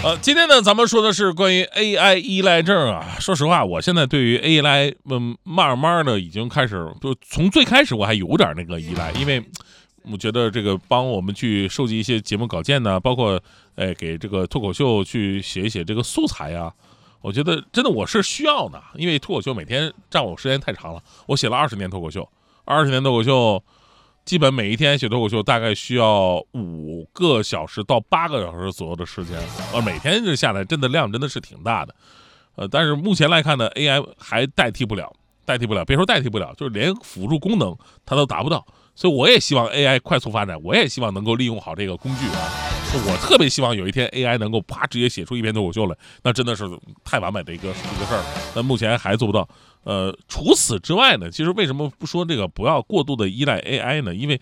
今天呢，咱们说的是关于 AI 依赖症啊。说实话，我现在对于 AI，慢慢的已经开始，就从最开始我还有点那个依赖，因为我觉得这个帮我们去收集一些节目稿件呢，包括给这个脱口秀去写一写这个素材啊，我觉得真的我是需要的，因为脱口秀每天占我时间太长了，我写了20年脱口秀，20年脱口秀。基本每一天写脱口秀大概需要5个小时到8个小时左右的时间，每天这下来真的量真的是挺大的，但是目前来看呢 ，AI 还代替不了，别说代替不了，就是连辅助功能它都达不到，所以我也希望 AI 快速发展，我也希望能够利用好这个工具啊，我特别希望有一天 AI 能够直接写出一篇脱口秀来，那真的是太完美的一个事儿，但目前还做不到。除此之外呢，其实为什么不说这个不要过度的依赖 AI 呢？因为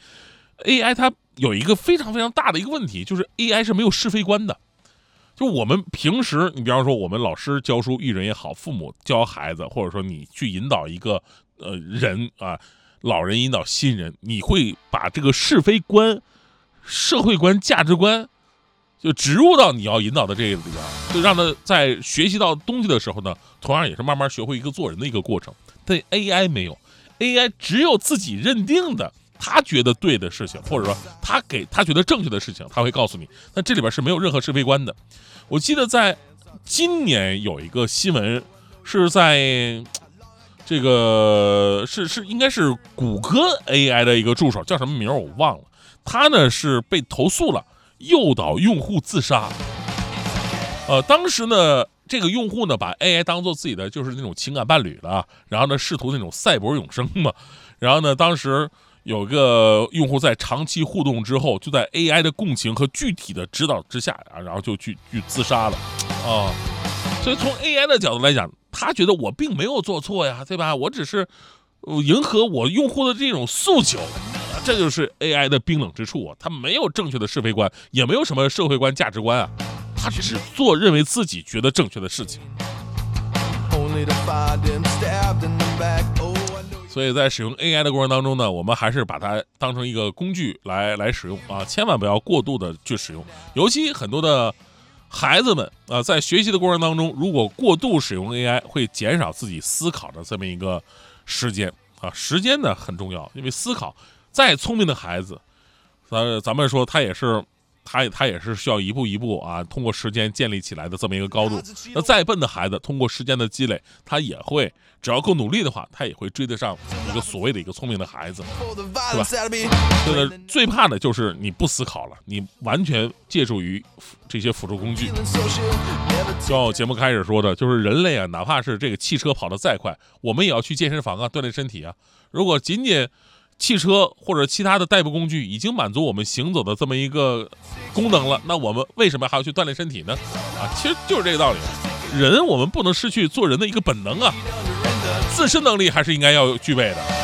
AI 它有一个非常非常大的一个问题，就是 AI 是没有是非观的。就我们平时，你比方说我们老师教书育人也好，父母教孩子，或者说你去引导一个人啊，老人引导新人，你会把这个是非观、社会观、价值观就植入到你要引导的这个里边，就让他在学习到东西的时候呢，同样也是慢慢学会一个做人的一个过程。但 AI 没有 ，AI 只有自己认定的，他觉得对的事情，或者说他觉得正确的事情，他会告诉你。但这里边是没有任何是非观的。我记得在今年有一个新闻，是在这个应该是谷歌 AI 的一个助手，叫什么名我忘了，他呢是被投诉了。诱导用户自杀，当时呢，这个用户呢把 AI 当做自己的就是那种情感伴侣了，然后呢试图那种赛博永生嘛，然后呢当时有个用户在长期互动之后，就在 AI 的共情和具体的指导之下啊，然后就去自杀了啊，所以从 AI 的角度来讲，他觉得我并没有做错呀，对吧？我只是迎合我用户的这种诉求。这就是 AI 的冰冷之处啊，它没有正确的是非观，也没有什么社会观、价值观啊，它只做认为自己觉得正确的事情。所以在使用 AI 的过程当中呢，我们还是把它当成一个工具来使用啊，千万不要过度的去使用。尤其很多的孩子们啊，在学习的过程当中，如果过度使用 AI， 会减少自己思考的这么一个时间啊。时间呢很重要，因为思考。再聪明的孩子，咱们说他也是需要一步一步啊，通过时间建立起来的这么一个高度。那再笨的孩子，通过时间的积累，他也会，只要够努力的话，他也会追得上一个所谓的一个聪明的孩子，是吧？所以最怕的就是你不思考了，你完全借助于这些辅助工具。就像我节目开始说的，就是人类啊，哪怕是这个汽车跑得再快，我们也要去健身房啊，锻炼身体啊。如果仅仅汽车或者其他的代步工具已经满足我们行走的这么一个功能了，那我们为什么还要去锻炼身体呢？啊，其实就是这个道理。人我们不能失去做人的一个本能啊，自身能力还是应该要具备的。